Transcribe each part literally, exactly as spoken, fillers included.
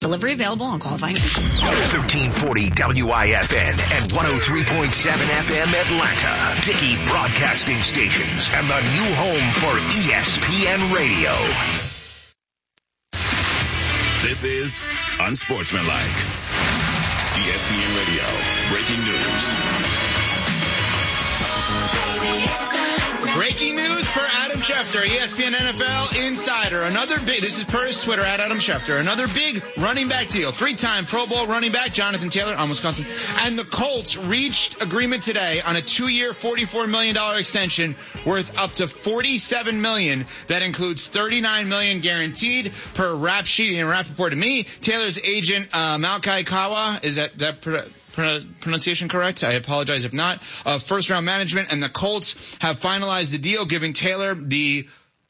Delivery available on qualifying. thirteen forty W I F N and one oh three point seven F M Atlanta. Dickey Broadcasting Stations and the new home for E S P N Radio. This is Unsportsmanlike. E S P N Radio. Breaking news. Breaking news per Adam Schefter, E S P N N F L Insider. Another big, this is per his Twitter, at Adam Schefter. Another big running back deal. Three-time Pro Bowl running back, Jonathan Taylor, on Wisconsin. And the Colts reached agreement today on a two-year, forty-four million dollars extension worth up to forty-seven million dollars. That includes thirty-nine million dollars guaranteed per rap sheet and rap report to me. Taylor's agent, uh, Malachi Kawa, is that, that, pronunciation correct? I apologize if not. Uh, first round management and the Colts have finalized the deal, giving Taylor the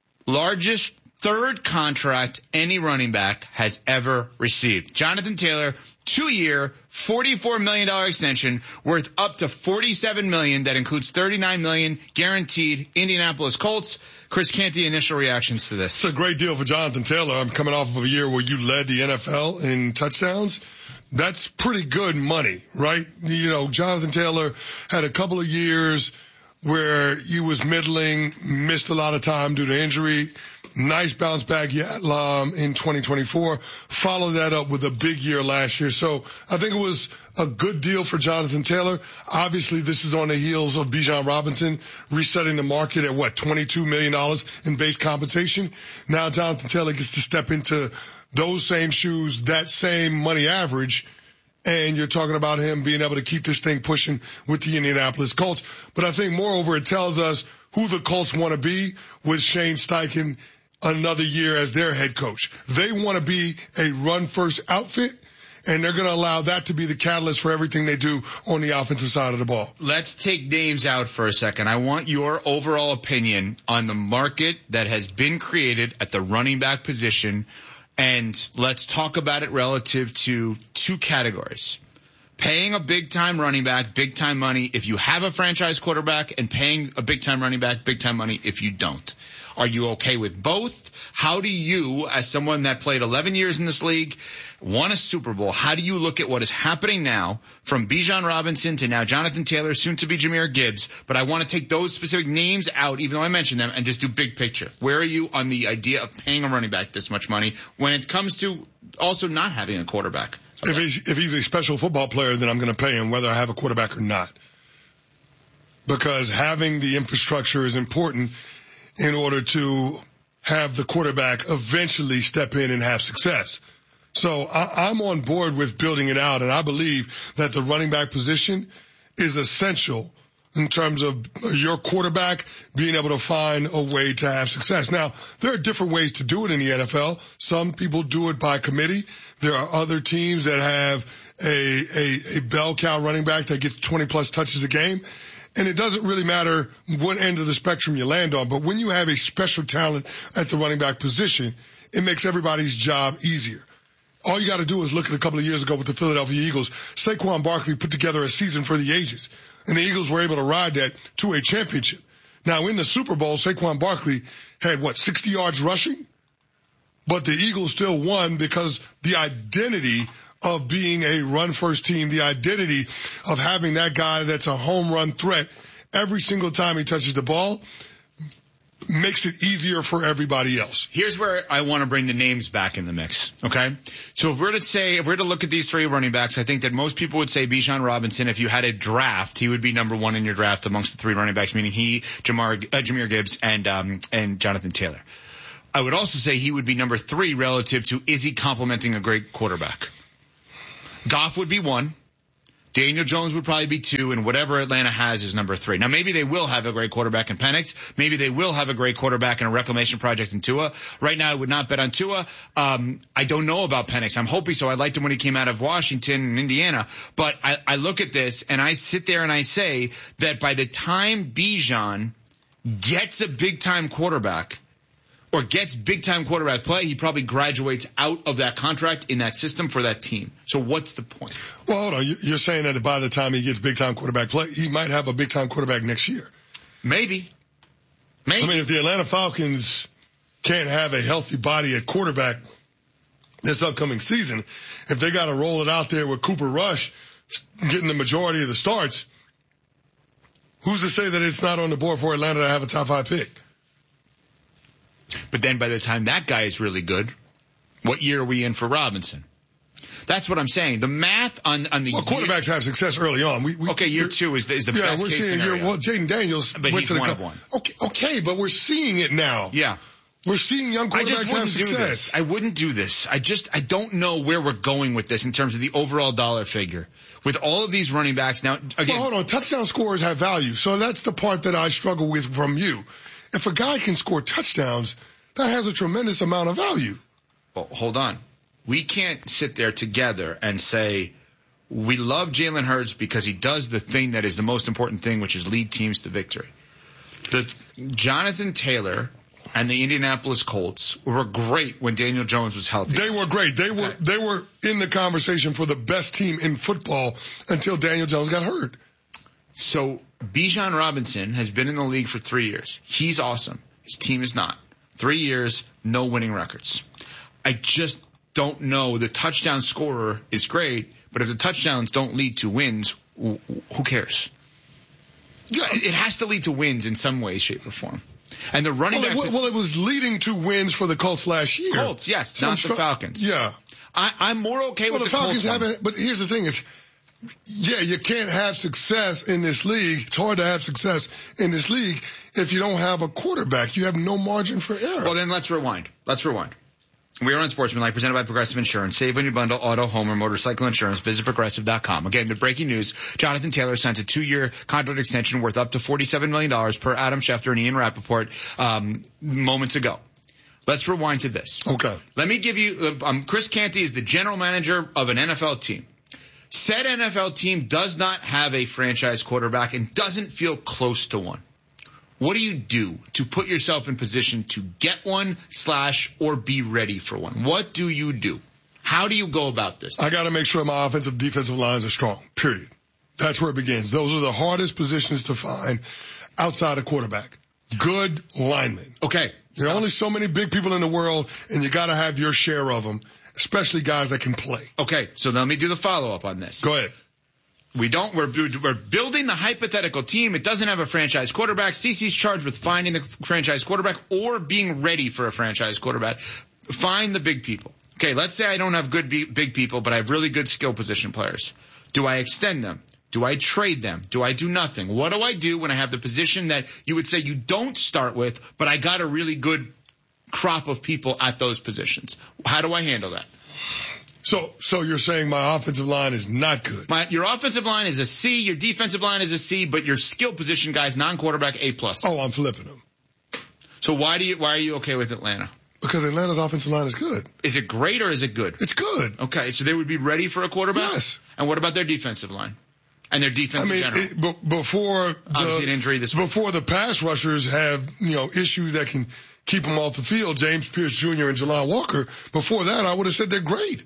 largest third contract any running back has ever received. Jonathan Taylor, two-year, forty-four million dollars extension worth up to forty-seven million dollars. That includes thirty-nine million dollars guaranteed. Indianapolis Colts. Chris Canty, initial reactions to this. It's a great deal for Jonathan Taylor. I'm coming off of a year where you led the N F L in touchdowns. That's pretty good money, right? You know, Jonathan Taylor had a couple of years where he was middling, missed a lot of time due to injury. Nice bounce back um, in twenty twenty-four. Followed that up with a big year last year. So I think it was a good deal for Jonathan Taylor. Obviously, this is on the heels of Bijan Robinson resetting the market at, what, twenty-two million dollars in base compensation. Now Jonathan Taylor gets to step into those same shoes, that same money average, and you're talking about him being able to keep this thing pushing with the Indianapolis Colts. But I think, moreover, it tells us who the Colts want to be with Shane Steichen another year as their head coach. They want to be a run-first outfit, and they're going to allow that to be the catalyst for everything they do on the offensive side of the ball. Let's take names out for a second. I want your overall opinion on the market that has been created at the running back position. And let's talk about it relative to two categories. Paying a big-time running back, big-time money if you have a franchise quarterback, and paying a big-time running back, big-time money if you don't. Are you okay with both? How do you, as someone that played eleven years in this league, won a Super Bowl, how do you look at what is happening now from Bijan Robinson to now Jonathan Taylor, soon to be Jahmyr Gibbs? But I want to take those specific names out, even though I mentioned them, and just do big picture. Where are you on the idea of paying a running back this much money when it comes to also not having a quarterback? Okay. If he's, if he's a special football player, then I'm going to pay him whether I have a quarterback or not. Because having the infrastructure is important in order to have the quarterback eventually step in and have success. So I, I'm on board with building it out, and I believe that the running back position is essential in terms of your quarterback being able to find a way to have success. Now, there are different ways to do it in the N F L. Some people do it by committee. There are other teams that have a, a, a bell cow running back that gets twenty plus touches a game. And it doesn't really matter what end of the spectrum you land on. But when you have a special talent at the running back position, it makes everybody's job easier. All you got to do is look at a couple of years ago with the Philadelphia Eagles. Saquon Barkley put together a season for the ages, and the Eagles were able to ride that to a championship. Now, in the Super Bowl, Saquon Barkley had, what, sixty yards rushing? But the Eagles still won because the identity of being a run-first team, the identity of having that guy that's a home run threat every single time he touches the ball makes it easier for everybody else. Here's where I want to bring the names back in the mix, okay? So if we're to say, if we're to look at these three running backs, I think that most people would say Bijan Robinson. If you had a draft, he would be number one in your draft amongst the three running backs, meaning he, Jamar, uh, Jahmyr Gibbs, and um, and Jonathan Taylor. I would also say he would be number three relative to is he complementing a great quarterback. Goff would be one. Daniel Jones would probably be two, and whatever Atlanta has is number three. Now, maybe they will have a great quarterback in Penix. Maybe they will have a great quarterback in a reclamation project in Tua. Right now, I would not bet on Tua. Um, I don't know about Penix. I'm hoping so. I liked him when he came out of Washington and Indiana. But I, I look at this, and I sit there and I say that by the time Bijan gets a big-time quarterback, or gets big-time quarterback play, he probably graduates out of that contract in that system for that team. So what's the point? Well, hold on. You're saying that by the time he gets big-time quarterback play, he might have a big-time quarterback next year. Maybe. Maybe. I mean, if the Atlanta Falcons can't have a healthy body at quarterback, this upcoming season, if they got to roll it out there with Cooper Rush getting the majority of the starts, who's to say that it's not on the board for Atlanta to have a top five pick? But then by the time that guy is really good, what year are we in for Robinson? That's what I'm saying. The math on, on the well, quarterbacks year, have success early on. We, we, okay, year two is the, is the yeah, best we're case seeing scenario. Year, well, Jaden Daniels but went he's to the one co- of one. Okay, okay, but we're seeing it now. Yeah. We're seeing young I just quarterbacks have wouldn't do success. this. I wouldn't do this. I just, I don't know where we're going with this in terms of the overall dollar figure. With all of these running backs now, again. Well, hold on. Touchdown scorers have value. So that's the part that I struggle with from you. If a guy can score touchdowns, that has a tremendous amount of value. Well, hold on. We can't sit there together and say, we love Jalen Hurts because he does the thing that is the most important thing, which is lead teams to victory. The Jonathan Taylor and the Indianapolis Colts were great when Daniel Jones was healthy. They were great. They were they were in the conversation for the best team in football until Daniel Jones got hurt. So Bijan Robinson has been in the league for three years. He's awesome. His team is not. Three years, no winning records. I just don't know. The touchdown scorer is great, but if the touchdowns don't lead to wins, who cares? Yeah, it has to lead to wins in some way, shape, or form. And the running well, back. It, well, it was leading to wins for the Colts last year. Colts, yes, so not str- the Falcons. Yeah. I, I'm more okay well, with the, the Falcons Colts. haven't. But here's the thing: is yeah, you can't have success in this league. It's hard to have success in this league if you don't have a quarterback. You have no margin for error. Well, then let's rewind. Let's rewind. We are on Sportsmanlike, presented by Progressive Insurance. Save when you bundle auto, home, or motorcycle insurance. Visit progressive dot com. Again, the breaking news, Jonathan Taylor signs a two-year contract extension worth up to forty-seven million dollars per Adam Schefter and Ian Rappaport um, moments ago. Let's rewind to this. Okay. Let me give you, um, Chris Canty is the general manager of an N F L team. Said N F L team does not have a franchise quarterback and doesn't feel close to one. What do you do to put yourself in position to get one slash or be ready for one? What do you do? How do you go about this? I got to make sure my offensive defensive lines are strong, period. That's where it begins. Those are the hardest positions to find outside of quarterback. Good linemen. Okay. There are so, only so many big people in the world, and you got to have your share of them, especially guys that can play. Okay, so let me do the follow-up on this. Go ahead. We don't, we're, we're building the hypothetical team. It doesn't have a franchise quarterback. CeCe's charged with finding the franchise quarterback or being ready for a franchise quarterback. Find the big people. Okay, let's say I don't have good big people, but I have really good skill position players. Do I extend them? Do I trade them? Do I do nothing? What do I do when I have the position that you would say you don't start with, but I got a really good crop of people at those positions? How do I handle that? So, so you're saying my offensive line is not good? My, your offensive line is a C, your defensive line is a C, but your skill position guys, non-quarterback, A plus. Oh, I'm flipping them. So why do you, why are you okay with Atlanta? Because Atlanta's offensive line is good. Is it great or is it good? It's good. Okay, so they would be ready for a quarterback? Yes. And what about their defensive line? And their defense I mean, in general? it, b- before Obviously the, an injury this week. before the pass rushers have, you know, issues that can keep them off the field, James Pierce Junior and Jalon Walker, before that, I would have said they're great.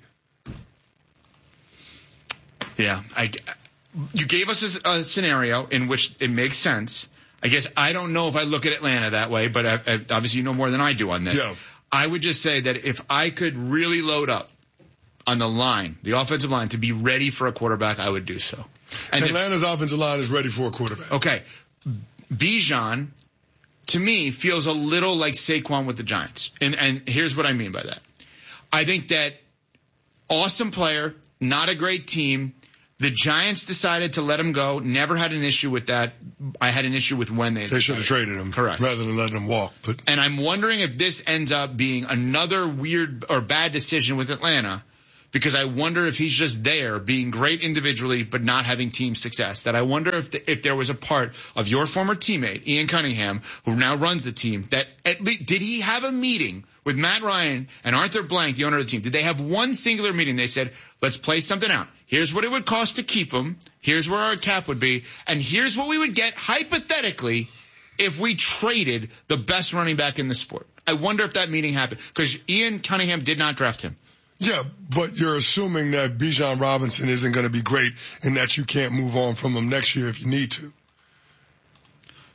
Yeah, I, you gave us a, a scenario in which it makes sense. I guess I don't know if I look at Atlanta that way, but I, I, obviously you know more than I do on this. Yeah. I would just say that if I could really load up on the line, the offensive line, to be ready for a quarterback, I would do so. And Atlanta's if, offensive line is ready for a quarterback. Okay. Bijan, to me, feels a little like Saquon with the Giants. And, and here's what I mean by that. I think that awesome player, not a great team. The Giants decided to let him go. Never had an issue with that. I had an issue with when they They should have traded him. Correct. Rather than letting him walk. But And I'm wondering if this ends up being another weird or bad decision with Atlanta, because I wonder if he's just there being great individually but not having team success. That I wonder if the, if there was a part of your former teammate, Ian Cunningham, who now runs the team, that at least, did he have a meeting with Matt Ryan and Arthur Blank, the owner of the team? Did they have one singular meeting? They said, let's play something out. Here's what it would cost to keep him. Here's where our cap would be. And here's what we would get hypothetically if we traded the best running back in the sport. I wonder if that meeting happened, because Ian Cunningham did not draft him. yeah, but you're assuming that Bijan Robinson isn't going to be great and that you can't move on from him next year if you need to.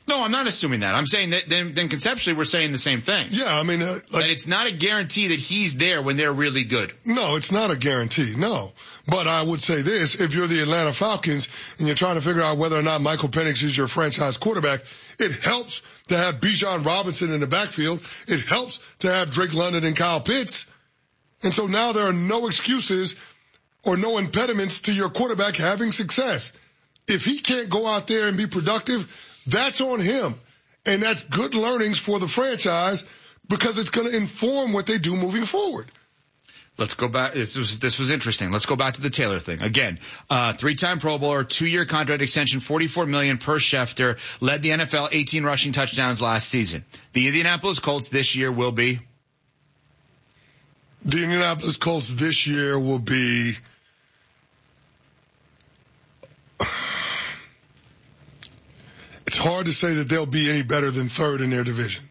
No, I'm not assuming that. I'm saying that then, then conceptually we're saying the same thing. Yeah, I mean, uh, like, that it's not a guarantee that he's there when they're really good. No, it's not a guarantee. No. But I would say this, if you're the Atlanta Falcons and you're trying to figure out whether or not Michael Penix is your franchise quarterback, it helps to have Bijan Robinson in the backfield. It helps to have Drake London and Kyle Pitts. And so now there are no excuses or no impediments to your quarterback having success. If he can't go out there and be productive, that's on him. And that's good learnings for the franchise because it's going to inform what they do moving forward. Let's go back. This was, this was interesting. Let's go back to the Taylor thing. Again, uh, three-time Pro Bowler, two-year contract extension, forty-four million dollars per Schefter, led the N F L, eighteen rushing touchdowns last season. The Indianapolis Colts this year will be? The Indianapolis Colts this year will be... It's hard to say that they'll be any better than third in their division.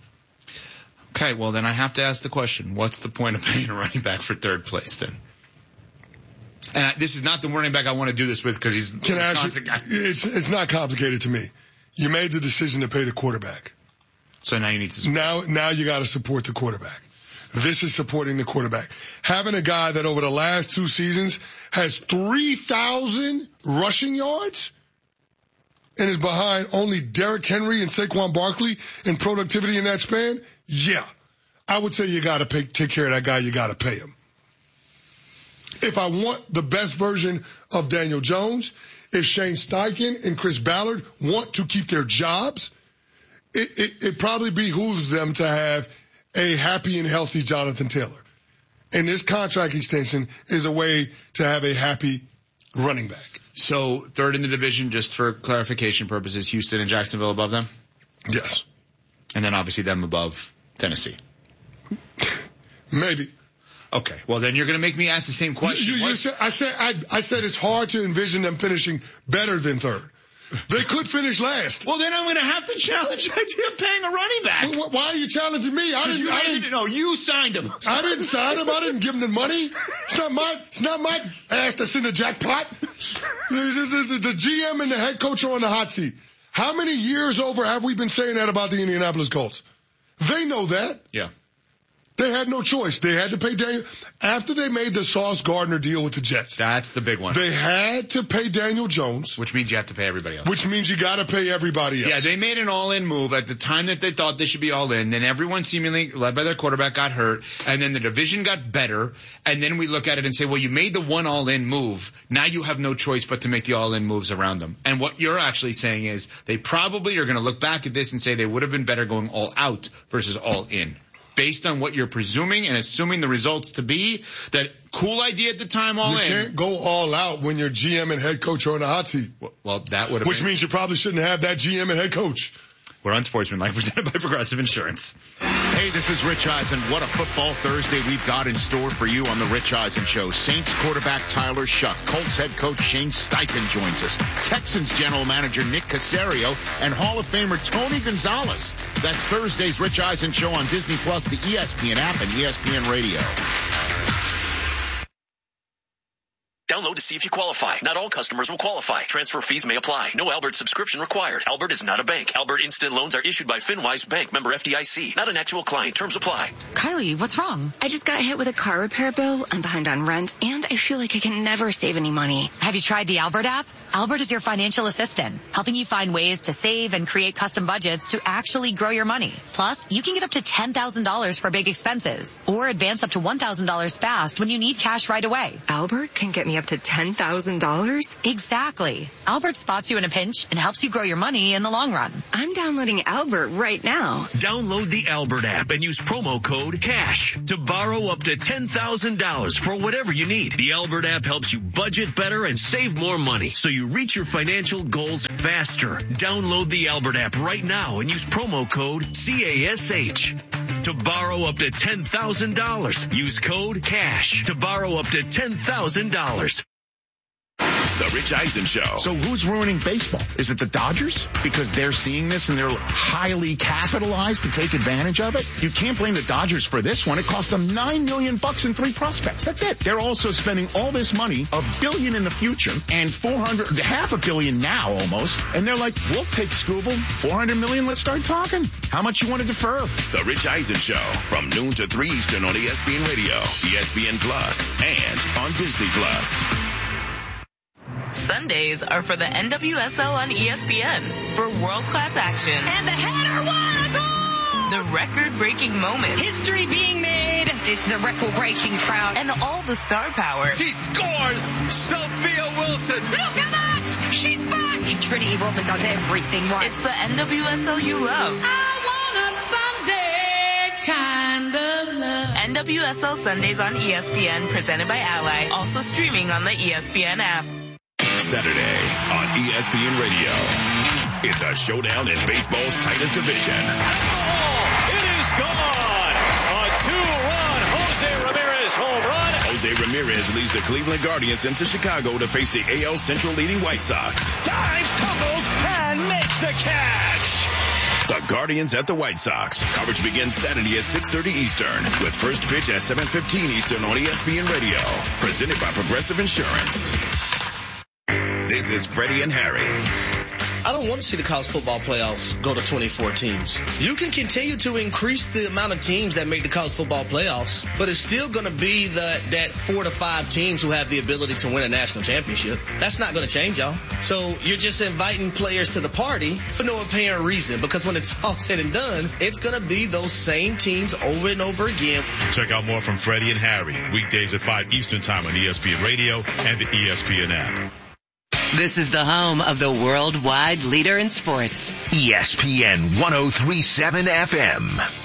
Okay, well then I have to ask the question, what's the point of paying a running back for third place then? And I, this is not the running back I want to do this with because he's a Wisconsin guy. It's, it's not complicated to me. You made the decision to pay the quarterback. So now you need to support. Now, now you got to support the quarterback. This is supporting the quarterback. Having a guy that over the last two seasons has three thousand rushing yards and is behind only Derrick Henry and Saquon Barkley in productivity in that span, yeah, I would say you got to pay, take care of that guy. You got to pay him. If I want the best version of Daniel Jones, if Shane Steichen and Chris Ballard want to keep their jobs, it, it, it probably behooves them to have a happy and healthy Jonathan Taylor. And this contract extension is a way to have a happy running back. So third in the division, just for clarification purposes, Houston and Jacksonville above them? Yes. And then obviously them above Tennessee. Maybe. Okay. Well, then you're going to make me ask the same question. You, you, you said, I said I, I said it's hard to envision them finishing better than third. They could finish last. Well, then I'm going to have to challenge the idea of paying a running back. Well, why are you challenging me? I didn't. You I didn't, didn't. No, you signed him. I didn't sign him. I didn't give him the money. It's not my. It's not my ass that's in the jackpot. The, the, the, the G M and the head coach are on the hot seat. How many years over have we been saying that about the Indianapolis Colts? They know that. Yeah. They had no choice. They had to pay Daniel. After they made the Sauce Gardner deal with the Jets. That's the big one. They had to pay Daniel Jones. Which means you have to pay everybody else. Which means you got to pay everybody else. Yeah, they made an all-in move at the time that they thought they should be all-in. Then everyone seemingly, led by their quarterback, got hurt. And then the division got better. And then we look at it and say, well, you made the one all-in move. Now you have no choice but to make the all-in moves around them. And what you're actually saying is they probably are going to look back at this and say they would have been better going all-out versus all-in. Based on what you're presuming and assuming the results to be, that cool idea at the time all you in. You can't go all out when your G M and head coach are on the hot seat. Well, well that would have Which been. means you probably shouldn't have that G M and head coach. We're Unsportsmanlike, presented by Progressive Insurance. Hey, this is Rich Eisen. What a football Thursday we've got in store for you on the Rich Eisen Show. Saints quarterback Tyler Shuck, Colts head coach Shane Steichen joins us, Texans general manager Nick Caserio, and Hall of Famer Tony Gonzalez. That's Thursday's Rich Eisen Show on Disney Plus, the E S P N app, and E S P N Radio. Download to see if you qualify. Not all customers will qualify. Transfer fees may apply. No Albert subscription required. Albert is not a bank. Albert Instant Loans are issued by FinWise Bank, member F D I C. Not an actual client. Terms apply. Kylie, what's wrong? I just got hit with a car repair bill. I'm behind on rent, and I feel like I can never save any money. Have you tried the Albert app? Albert is your financial assistant, helping you find ways to save and create custom budgets to actually grow your money. Plus, you can get up to ten thousand dollars for big expenses, or advance up to one thousand dollars fast when you need cash right away. Albert can get me up to ten thousand dollars? Exactly. Albert spots you in a pinch and helps you grow your money in the long run. I'm downloading Albert right now. Download the Albert app and use promo code CASH to borrow up to ten thousand dollars for whatever you need. The Albert app helps you budget better and save more money, so you reach your financial goals faster. Download the Albert app right now and use promo code C A S H to borrow up to ten thousand dollars. Use code CASH to borrow up to ten thousand dollars. The Rich Eisen Show. So who's ruining baseball? Is it the Dodgers? Because they're seeing this and they're highly capitalized to take advantage of it? You can't blame the Dodgers for this one. It cost them nine million bucks in three prospects. That's it. They're also spending all this money, a billion in the future and four hundred, half a billion now almost. And they're like, we'll take Scooble. four hundred million. Let's start talking. How much you want to defer? The Rich Eisen Show from noon to three Eastern on E S P N Radio, E S P N Plus, and on Disney Plus. Sundays are for the N W S L on E S P N for world-class action. And the header, what a goal! The record-breaking moments. History being made. This is a record-breaking crowd. And all the star power. She scores! Sophia Wilson! Look at that! She's back! Trinity Rodman does everything right. It's the N W S L you love. I want a Sunday kind of love. N W S L Sundays on E S P N, presented by Ally. Also streaming on the E S P N app. Saturday on E S P N Radio. It's a showdown in baseball's tightest division. At the wall, it is gone. A two-run Jose Ramirez home run. Jose Ramirez leads the Cleveland Guardians into Chicago to face the A L Central leading White Sox. Dives, tumbles, and makes the catch. The Guardians at the White Sox. Coverage begins Saturday at six thirty Eastern with first pitch at seven fifteen Eastern on E S P N Radio. Presented by Progressive Insurance. This is Freddie and Harry. I don't want to see the college football playoffs go to twenty-four teams. You can continue to increase the amount of teams that make the college football playoffs, but it's still going to be the, that four to five teams who have the ability to win a national championship. That's not going to change, y'all. So you're just inviting players to the party for no apparent reason, because when it's all said and done, it's going to be those same teams over and over again. Check out more from Freddie and Harry, weekdays at five Eastern Time on E S P N Radio and the E S P N app. This is the home of the worldwide leader in sports. E S P N one oh three point seven F M.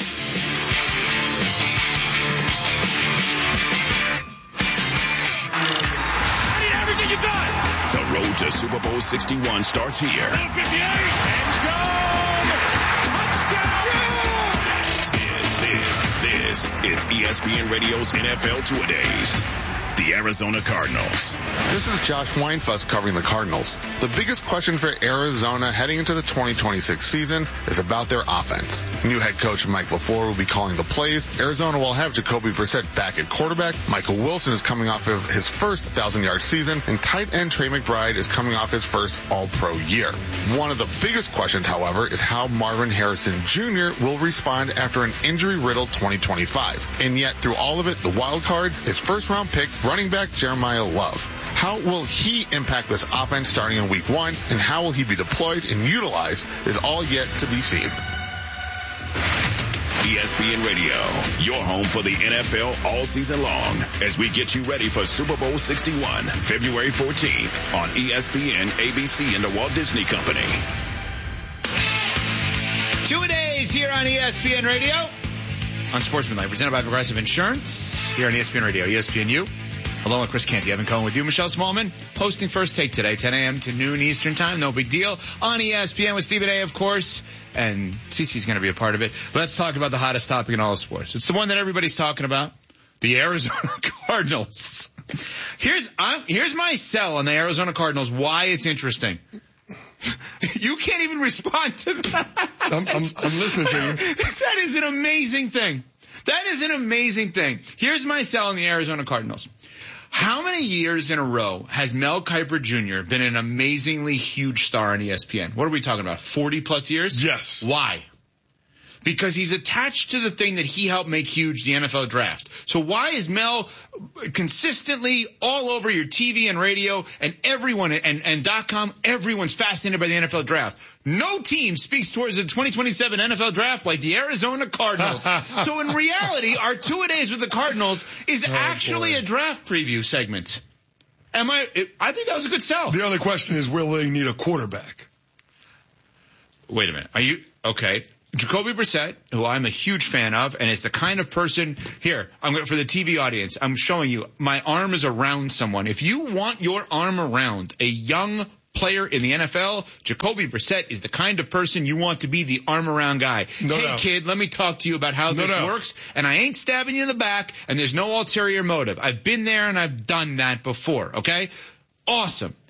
I need everything you got. The road to Super Bowl sixty-one starts here. fifty-eight, end zone, touchdown. This is, this is E S P N Radio's N F L Two-A-Days. The Arizona Cardinals. This is Josh Weinfuss covering the Cardinals. The biggest question for Arizona heading into the twenty twenty-six season is about their offense. New head coach Mike LaFleur will be calling the plays. Arizona will have Jacoby Brissett back at quarterback. Michael Wilson is coming off of his first one thousand yard season, and tight end Trey McBride is coming off his first All-Pro year. One of the biggest questions, however, is how Marvin Harrison Junior will respond after an injury-riddled twenty twenty-five. And yet, through all of it, the wild card is first-round pick running back Jeremiah Love. How will he impact this offense starting in week one, and how will he be deployed and utilized is all yet to be seen. E S P N Radio, your home for the N F L all season long, as we get you ready for Super Bowl sixty-one, February fourteenth on E S P N, A B C, and the Walt Disney Company. Two-a-days here on E S P N Radio. On Sportsmanlike, presented by Progressive Insurance. Here on E S P N Radio, E S P N U. Along with Chris Canty, Evan Cohen with you, Michelle Smallman, hosting First Take today, ten a.m. to noon Eastern Time. No big deal. On E S P N with Stephen A., of course, and Cece's going to be a part of it. But let's talk about the hottest topic in all of sports. It's the one that everybody's talking about, the Arizona Cardinals. Here's I'm, here's my sell on the Arizona Cardinals, why it's interesting. You can't even respond to that. I'm, I'm, I'm listening to you. That is an amazing thing. That is an amazing thing. Here's my sell on the Arizona Cardinals. How many years in a row has Mel Kiper Junior been an amazingly huge star on E S P N? What are we talking about? forty plus years? Yes. Why? Because he's attached to the thing that he helped make huge, the N F L draft. So why is Mel consistently all over your T V and radio and everyone and, and .com, everyone's fascinated by the N F L draft? No team speaks towards the twenty twenty-seven N F L draft like the Arizona Cardinals. So in reality, our two-a-days with the Cardinals is oh, actually boy. a draft preview segment. Am I, I think that was a good sell. The only question is, will they need a quarterback? Wait a minute. Are you, okay. Jacoby Brissett, who I'm a huge fan of, and is the kind of person, here, I'm going for the T V audience, I'm showing you, my arm is around someone. If you want your arm around a young player in the N F L, Jacoby Brissett is the kind of person you want to be the arm around guy. No hey doubt. Kid, let me talk to you about how no this doubt. works, and I ain't stabbing you in the back, and there's no ulterior motive. I've been there and I've done that before, okay? Awesome.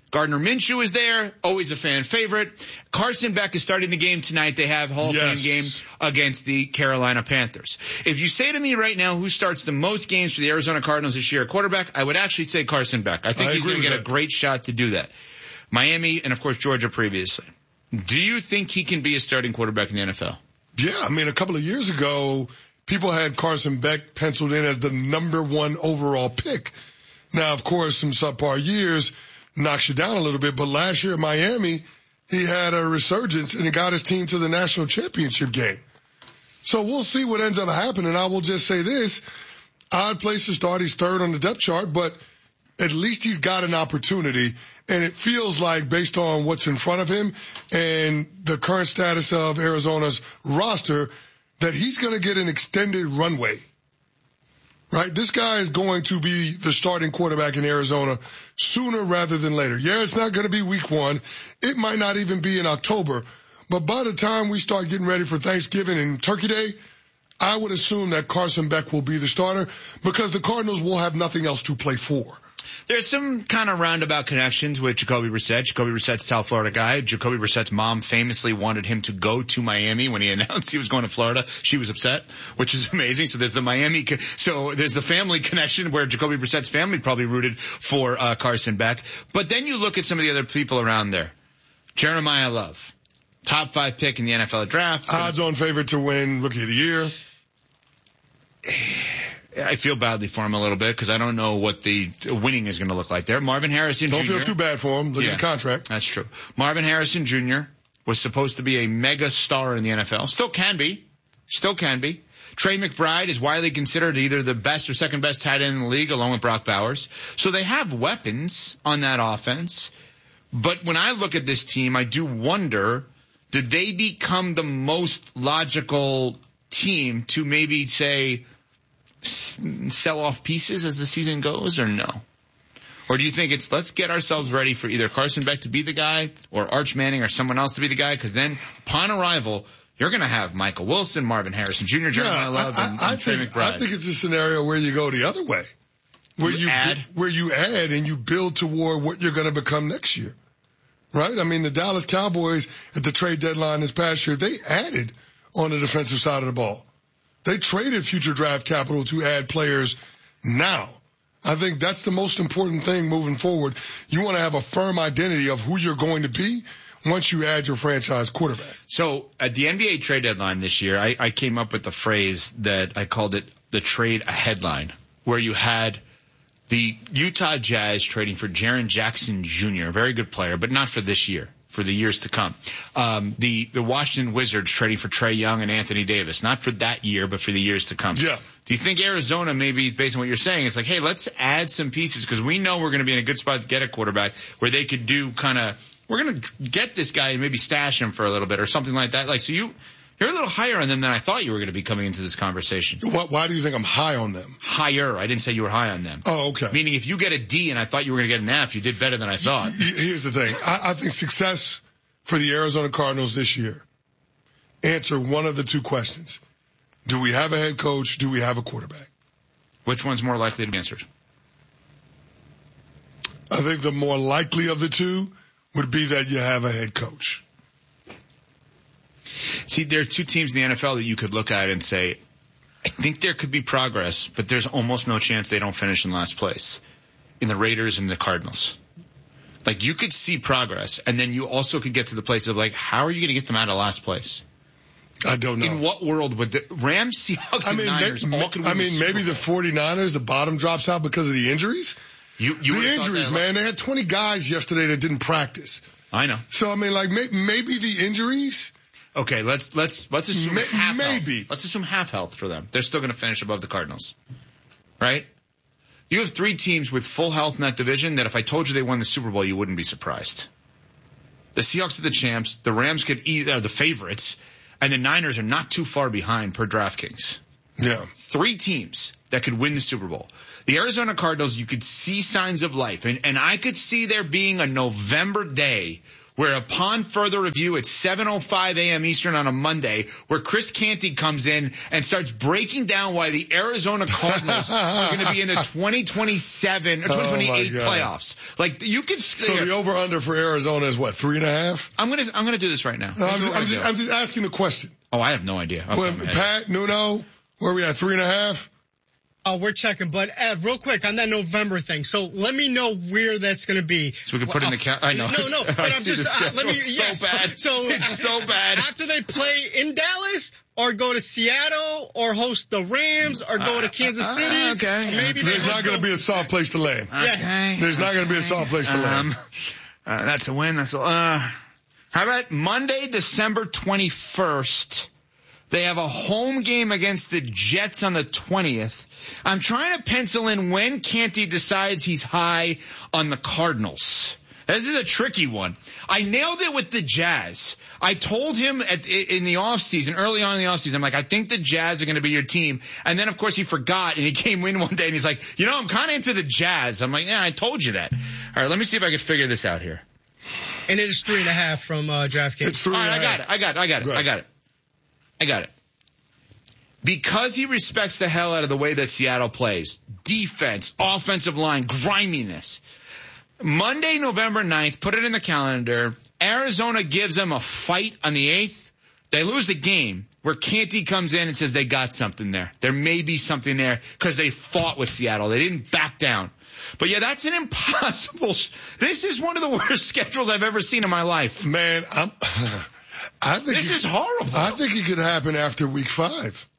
Gardner Minshew is there, always a fan favorite. Carson Beck is starting the game tonight. They have Hall of Yes. Fame game against the Carolina Panthers. If you say to me right now who starts the most games for the Arizona Cardinals this year at quarterback, I would actually say Carson Beck. I think I he's agree going to with get that. a great shot to do that. Miami and, of course, Georgia previously. Do you think he can be a starting quarterback in the N F L? Yeah, I mean, a couple of years ago, people had Carson Beck penciled in as the number one overall pick. Now, of course, some subpar years knocks you down a little bit, but last year at Miami, he had a resurgence and he got his team to the national championship game. So we'll see what ends up happening. I will just say this, odd place to start. He's third on the depth chart, but at least he's got an opportunity. And it feels like, based on what's in front of him and the current status of Arizona's roster, that he's going to get an extended runway. Right? This guy is going to be the starting quarterback in Arizona sooner rather than later. Yeah, it's not going to be week one. It might not even be in October. But by the time we start getting ready for Thanksgiving and Turkey Day, I would assume that Carson Beck will be the starter because the Cardinals will have nothing else to play for. There's some kind of roundabout connections with Jacoby Brissett. Jacoby Brissett's a South Florida guy. Jacoby Brissett's mom famously wanted him to go to Miami when he announced he was going to Florida. She was upset, which is amazing. So there's the Miami, co- so there's the family connection where Jacoby Brissett's family probably rooted for uh, Carson Beck. But then you look at some of the other people around there. Jeremiah Love, top five pick in the N F L draft. Odds-on favorite to win Rookie of the Year. I feel badly for him a little bit because I don't know what the winning is going to look like there. Marvin Harrison Don't Junior feel too bad for him. Look Yeah. at the contract. That's true. Marvin Harrison Junior was supposed to be a mega star in the N F L. Still can be. Still can be. Trey McBride is widely considered either the best or second best tight end in the league along with Brock Bowers. So they have weapons on that offense. But when I look at this team, I do wonder, did they become the most logical team to maybe say s- sell off pieces as the season goes, or no? Or do you think it's let's get ourselves ready for either Carson Beck to be the guy or Arch Manning or someone else to be the guy? Because then upon arrival, you're going to have Michael Wilson, Marvin Harrison Junior, Jeremiah Yeah, Love, I, and, I, and Trey think, McBride. I think it's a scenario where you go the other way. Where You you, add? where you add and you build toward what you're going to become next year. Right? I mean, the Dallas Cowboys at the trade deadline this past year, they added on the defensive side of the ball. They traded future draft capital to add players now. I think that's the most important thing moving forward. You want to have a firm identity of who you're going to be once you add your franchise quarterback. So at the N B A trade deadline this year, I, I came up with the phrase that I called it the trade a headline, where you had the Utah Jazz trading for Jaren Jackson Junior, a very good player, but not for this year, for the years to come. Um, the, the Washington Wizards trading for Trae Young and Anthony Davis, not for that year, but for the years to come. Yeah. Do you think Arizona, maybe based on what you're saying, it's like, hey, let's add some pieces because we know we're going to be in a good spot to get a quarterback where they could do kind of, we're going to get this guy and maybe stash him for a little bit or something like that. Like, so you, you're a little higher on them than I thought you were going to be coming into this conversation. Why, why do you think I'm high on them? Higher. I didn't say you were high on them. Oh, okay. Meaning if you get a D and I thought you were going to get an F, you did better than I thought. Here's the thing. I, I think success for the Arizona Cardinals this year, answer one of the two questions. Do we have a head coach? Do we have a quarterback? Which one's more likely to be answered? I think the more likely of the two would be that you have a head coach. See, there are two teams in the N F L that you could look at and say, I think there could be progress, but there's almost no chance they don't finish in last place. In the Raiders and the Cardinals. Like, you could see progress, and then you also could get to the place of, like, how are you going to get them out of last place? I don't know. In what world would the Rams, Seahawks, I mean, and Niners may, all could I win the mean, Super maybe the 49ers, the bottom drops out because of the injuries. You, you the would've thought injuries, that, man. They had twenty guys yesterday that didn't practice. I know. So, I mean, like, may, maybe the injuries. Okay, let's let's let's assume May, half maybe. health. Let's assume half health for them. They're still going to finish above the Cardinals, right? You have three teams with full health in that division that if I told you they won the Super Bowl, you wouldn't be surprised. The Seahawks are the champs. The Rams could eat, are the favorites, and the Niners are not too far behind per DraftKings. Yeah. Three teams that could win the Super Bowl. The Arizona Cardinals, you could see signs of life. And, and I could see there being a November day where upon further review at seven oh five a.m. Eastern on a Monday, where Chris Canty comes in and starts breaking down why the Arizona Cardinals are going to be in the twenty twenty-seven or twenty twenty-eight oh playoffs. Like, you could. So the over-under for Arizona is what, three and a half? I'm going to, I'm going to do this right now. No, I'm, just, I'm, just, I'm just asking a question. Oh, I have no idea. Well, Pat, Nuno, where are we at, three and a half? Oh, we're checking, but Ev, real quick on that November thing. So let me know where that's going to be. So we can put well, in the count. I know. No, no, but I I'm see just the uh, let me. It's yes. so bad. So it's so bad. After they play in Dallas, or go to Seattle, or host the Rams, or go to Kansas City. Uh, okay. Maybe there's not going to be a soft place to land. Okay. Yeah. There's not going to be a soft place to um, land. Uh, that's a win. That's a, uh, how about Monday, December twenty-first? They have a home game against the Jets on the twentieth. I'm trying to pencil in when Canty decides he's high on the Cardinals. This is a tricky one. I nailed it with the Jazz. I told him at, in the offseason, early on in the offseason, I'm like, I think the Jazz are going to be your team. And then, of course, he forgot, and he came in one day, and he's like, you know, I'm kind of into the Jazz. I'm like, yeah, I told you that. All right, let me see if I can figure this out here. And it is three and a half from uh, DraftKings. It's three All right, and a I half. got it. I got it. I got it. I got it. I got it. Because he respects the hell out of the way that Seattle plays, defense, offensive line, griminess. Monday, November ninth, put it in the calendar. Arizona gives them a fight on the eighth. They lose the game where Canty comes in and says they got something there. There may be something there because they fought with Seattle. They didn't back down. But yeah, that's an impossible. This is one of the worst schedules I've ever seen in my life. Man, I'm. I think this it, is horrible. I think it could happen after week five.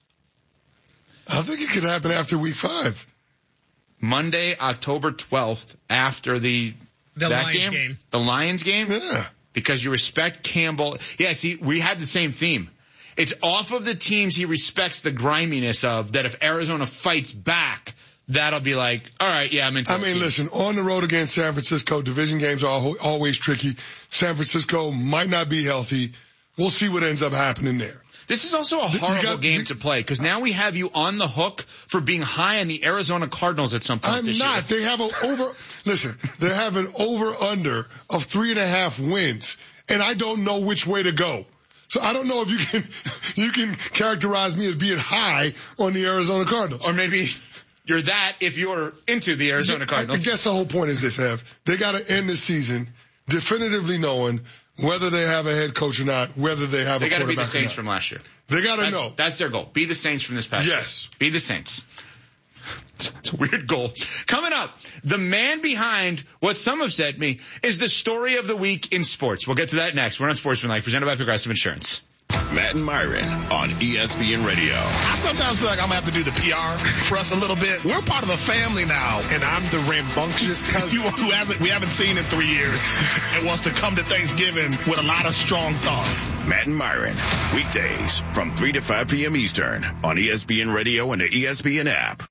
I think it could happen after week five. Monday, October twelfth, after the, the that Lions game, game. The Lions game? Yeah. Because you respect Campbell. Yeah, see, we had the same theme. It's off of the teams he respects the griminess of, that if Arizona fights back, that'll be like, all right, yeah, I'm into I the mean, team. listen, on the road against San Francisco, division games are always tricky. San Francisco might not be healthy. We'll see what ends up happening there. This is also a horrible got, game you, to play because now we have you on the hook for being high on the Arizona Cardinals at some point I'm this not. year. They have an over, listen, they have an over-under of three and a half wins, and I don't know which way to go. So I don't know if you can, you can characterize me as being high on the Arizona Cardinals. Or maybe you're that if you're into the Arizona Cardinals. I guess the whole point is this, Ev. They got to end the season definitively knowing whether they have a head coach or not, whether they have they a quarterback or not. They got to be the Saints from last year. They got to that's, know. That's their goal. Be the Saints from this past year. Yes. Be the Saints. It's a weird goal. Coming up, the man behind what some have said to me is the story of the week in sports. We'll get to that next. We're on Sportsmanlike, presented by Progressive Insurance. Matt and Myron on E S P N Radio. I sometimes feel like I'm going to have to do the P R for us a little bit. We're part of a family now. And I'm the rambunctious cousin who hasn't, we haven't seen in three years and wants to come to Thanksgiving with a lot of strong thoughts. Matt and Myron, weekdays from three to five p.m. Eastern on E S P N Radio and the E S P N app.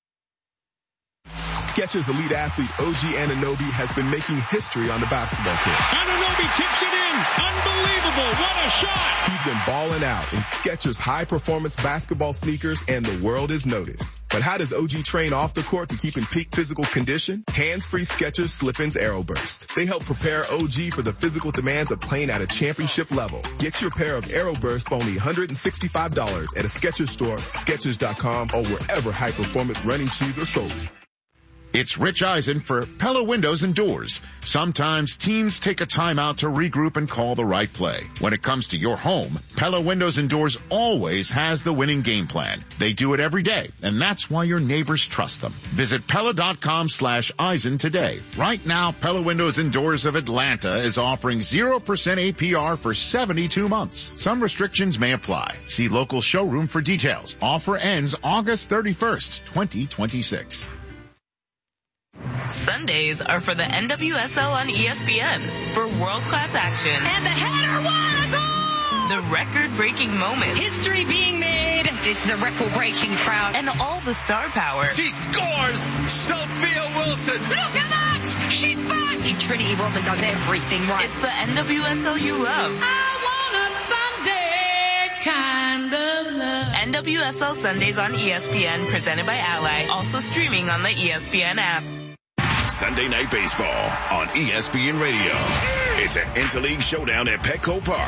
Skechers elite athlete O G Anunoby has been making history on the basketball court. Anunoby tips it in. Unbelievable. What a shot. He's been balling out in Skechers high-performance basketball sneakers, and the world has noticed. But how does O G train off the court to keep in peak physical condition? Hands-free Skechers Slip-ins Aeroburst. They help prepare O G for the physical demands of playing at a championship level. Get your pair of Aeroburst for only one hundred sixty-five dollars at a Skechers store, Skechers dot com, or wherever high-performance running shoes are sold. It's Rich Eisen for Pella Windows and Doors. Sometimes teams take a timeout to regroup and call the right play. When it comes to your home, Pella Windows and Doors always has the winning game plan. They do it every day, and that's why your neighbors trust them. Visit Pella.com slash Eisen today. Right now, Pella Windows and Doors of Atlanta is offering zero percent A P R for seventy-two months. Some restrictions may apply. See local showroom for details. Offer ends August thirty-first, twenty twenty-six. Sundays are for the N W S L on E S P N for world-class action. And the header, what a goal! The record-breaking moments. History being made. It's the record-breaking crowd. And all the star power. She scores! Sophia Wilson! Look at that! She's back! Trinity Rodman does everything right. It's the N W S L you love. I want a Sunday kind of love. N W S L Sundays on E S P N, presented by Ally. Also streaming on the E S P N app. Sunday Night Baseball on E S P N Radio. It's an interleague showdown at Petco Park.